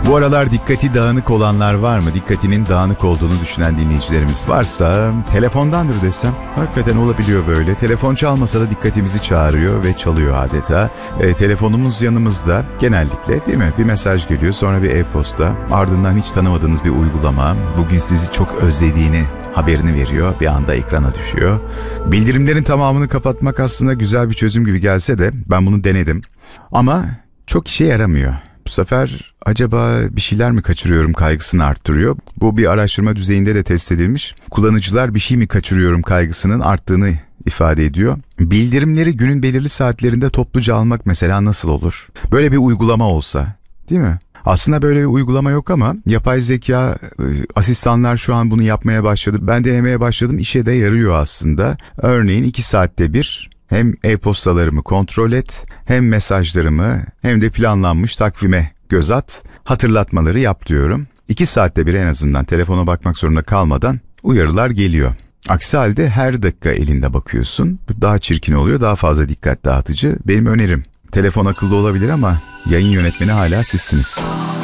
Bu aralar dikkati dağınık olanlar var mı? Dikkatinin dağınık olduğunu düşünen dinleyicilerimiz varsa telefondandır desem. Hakikaten olabiliyor böyle. Telefon çalmasa da dikkatimizi çağırıyor ve çalıyor adeta. Telefonumuz yanımızda genellikle, değil mi? Bir mesaj geliyor, sonra bir e-posta, ardından hiç tanımadığınız bir uygulama bugün sizi çok özlediğini haberini veriyor, bir anda ekrana düşüyor. Bildirimlerin tamamını kapatmak aslında güzel bir çözüm gibi gelse de ben bunu denedim. Ama çok işe yaramıyor. Bu sefer acaba bir şeyler mi kaçırıyorum kaygısını arttırıyor. Bu bir araştırma düzeyinde de test edilmiş. Kullanıcılar bir şey mi kaçırıyorum kaygısının arttığını ifade ediyor. Bildirimleri günün belirli saatlerinde topluca almak mesela nasıl olur? Böyle bir uygulama olsa, değil mi? Aslında böyle bir uygulama yok ama yapay zeka asistanlar şu an bunu yapmaya başladı. Ben denemeye başladım, işe de yarıyor aslında. Örneğin 2 saatte bir hem e-postalarımı kontrol et, hem mesajlarımı hem de planlanmış takvime göz at, hatırlatmaları yap diyorum. 2 saatte bir en azından telefona bakmak zorunda kalmadan uyarılar geliyor. Aksi halde her dakika elinde bakıyorsun. Bu daha çirkin oluyor, daha fazla dikkat dağıtıcı. Benim önerim, telefon akıllı olabilir ama yayın yönetmeni hala sizsiniz.